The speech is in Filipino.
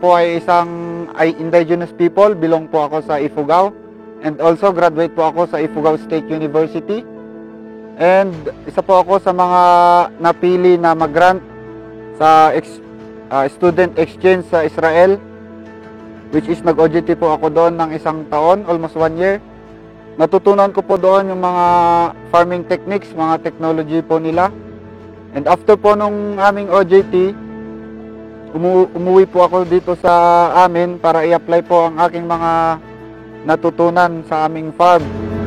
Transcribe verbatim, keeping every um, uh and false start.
po ay isang ay indigenous people, belong po ako sa Ifugao. And also graduate po ako sa Ifugao State University. And isa po ako sa mga napili na mag-grant sa ex, uh, student exchange sa Israel, which is nag-O J T po ako doon ng isang taon, almost one year. Natutunan ko po doon yung mga farming techniques, mga technology po nila. And after po nung aming O J T, umu umuwi po ako dito sa amin para i-apply po ang aking mga natutunan sa aming farm.